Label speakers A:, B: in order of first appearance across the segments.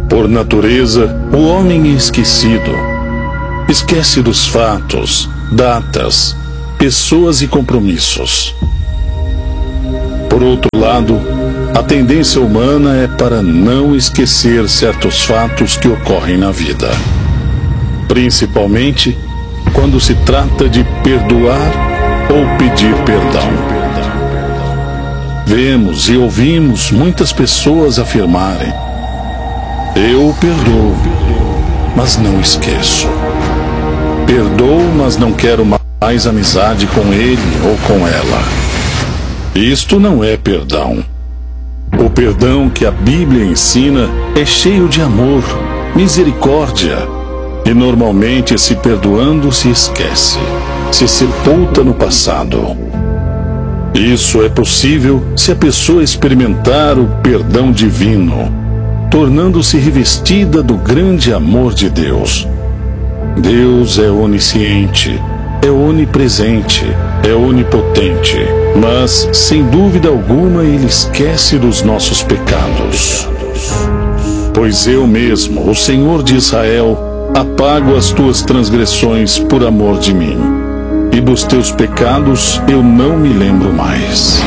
A: Por natureza, o homem é esquecido. Esquece dos fatos, datas, pessoas e compromissos. Por outro lado, a tendência humana é para não esquecer certos fatos que ocorrem na vida. Principalmente quando se trata de perdoar ou pedir perdão. Vemos e ouvimos muitas pessoas afirmarem: eu perdoo, mas não esqueço. Perdoo, mas não quero mais amizade com ele ou com ela. Isto não é perdão. O perdão que a Bíblia ensina é cheio de amor, misericórdia. E normalmente, se perdoando, se esquece, se sepulta no passado. Isso é possível se a pessoa experimentar o perdão divino, tornando-se revestida do grande amor de Deus. Deus é onisciente, é onipresente, é onipotente, mas, sem dúvida alguma, Ele esquece dos nossos pecados. Pois eu mesmo, o Senhor de Israel, apago as tuas transgressões por amor de mim, e dos teus pecados eu não me lembro mais.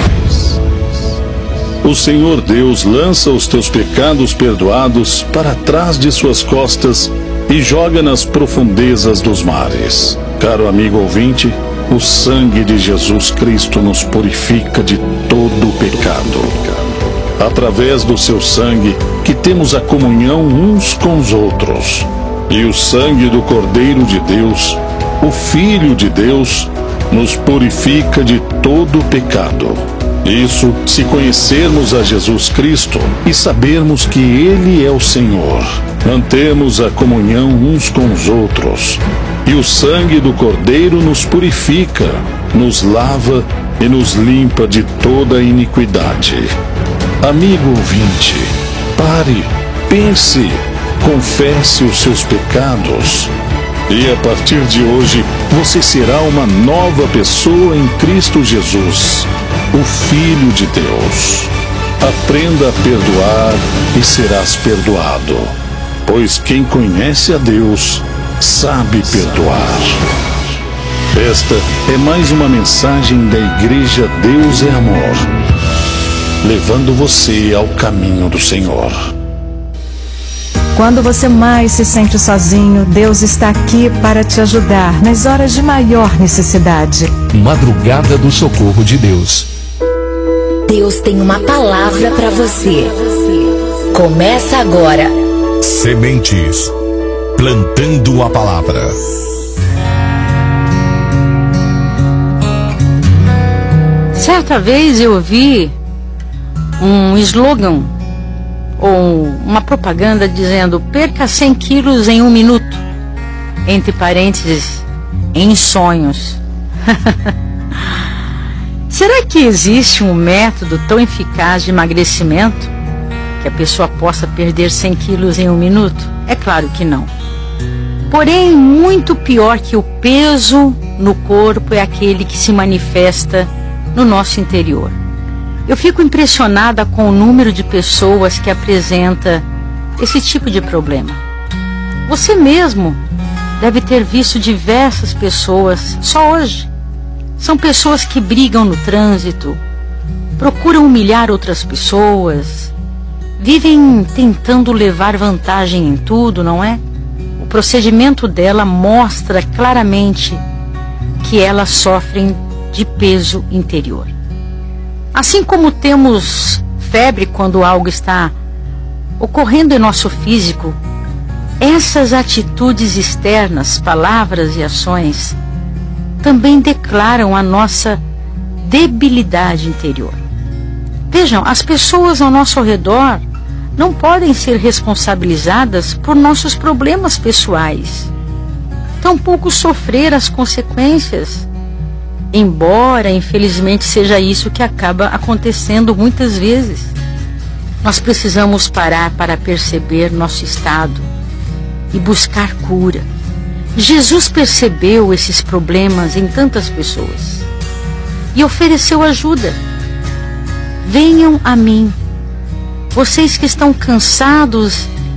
A: O Senhor Deus lança os teus pecados perdoados para trás de suas costas e joga nas profundezas dos mares. Caro amigo ouvinte, o sangue de Jesus Cristo nos purifica de todo o pecado. Através do seu sangue que temos a comunhão uns com os outros. E o sangue do Cordeiro de Deus, o Filho de Deus, nos purifica de todo o pecado. Isso se conhecermos a Jesus Cristo e sabermos que Ele é o Senhor. Mantemos a comunhão uns com os outros. E o sangue do Cordeiro nos purifica, nos lava e nos limpa de toda a iniquidade. Amigo ouvinte, pare, pense, confesse os seus pecados. E a partir de hoje, você será uma nova pessoa em Cristo Jesus, o Filho de Deus. Aprenda a perdoar e serás perdoado, pois quem conhece a Deus sabe perdoar. Esta é mais uma mensagem da Igreja Deus é Amor, levando você ao caminho do Senhor.
B: Quando você mais se sente sozinho, Deus está aqui para te ajudar nas horas de maior necessidade.
C: Madrugada do Socorro de Deus.
D: Deus tem uma palavra para você. Começa agora.
C: Sementes. Plantando a palavra.
E: Certa vez eu ouvi um slogan ou uma propaganda dizendo: perca 100 quilos em 1 minuto, entre parênteses, em sonhos. Será que existe um método tão eficaz de emagrecimento que a pessoa possa perder 100 quilos em 1 minuto? É claro que não. Porém, muito pior que o peso no corpo é aquele que se manifesta no nosso interior. Eu fico impressionada com o número de pessoas que apresenta esse tipo de problema. Você mesmo deve ter visto diversas pessoas só hoje. São pessoas que brigam no trânsito, procuram humilhar outras pessoas, vivem tentando levar vantagem em tudo, não é? O procedimento dela mostra claramente que elas sofrem de peso interior. Assim como temos febre quando algo está ocorrendo em nosso físico, essas atitudes externas, palavras e ações também declaram a nossa debilidade interior. Vejam, as pessoas ao nosso redor não podem ser responsabilizadas por nossos problemas pessoais, tampouco sofrer as consequências, embora infelizmente seja isso que acaba acontecendo muitas vezes. Nós precisamos parar para perceber nosso estado e buscar cura. Jesus percebeu esses problemas em tantas pessoas e ofereceu ajuda. Venham a mim, vocês que estão cansados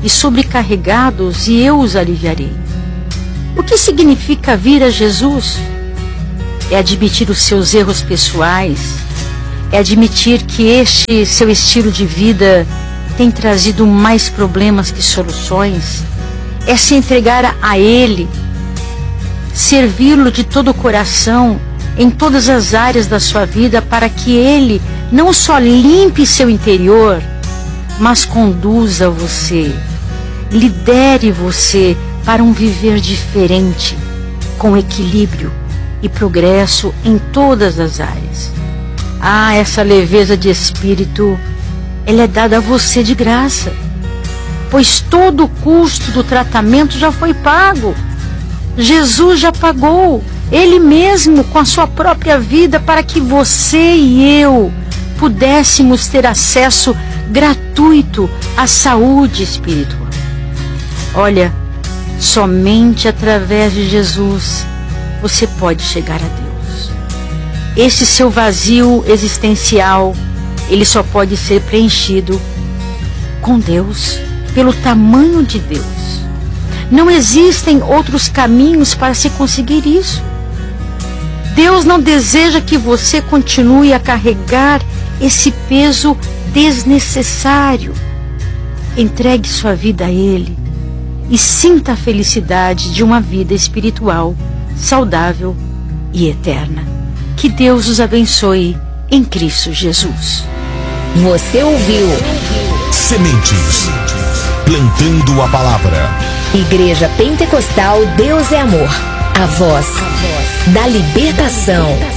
E: e sobrecarregados, e eu os aliviarei. O que significa vir a Jesus? É admitir os seus erros pessoais, é admitir que este seu estilo de vida tem trazido mais problemas que soluções, é se entregar a Ele, servi-lo de todo o coração em todas as áreas da sua vida, para que Ele não só limpe seu interior, mas conduza você, lidere você para um viver diferente, com equilíbrio e progresso em todas as áreas. Essa leveza de espírito, ela é dada a você de graça, pois todo o custo do tratamento já foi pago. Jesus já pagou, Ele mesmo com a sua própria vida, para que você e eu pudéssemos ter acesso gratuito à saúde espiritual. Olha, somente através de Jesus você pode chegar a Deus. Esse seu vazio existencial, ele só pode ser preenchido com Deus, pelo tamanho de Deus. Não existem outros caminhos para se conseguir isso. Deus não deseja que você continue a carregar esse peso desnecessário. Entregue sua vida a Ele e sinta a felicidade de uma vida espiritual, saudável e eterna. Que Deus os abençoe em Cristo Jesus.
D: Você ouviu
C: Sementes, plantando a palavra.
D: Igreja Pentecostal Deus é Amor, a voz da libertação.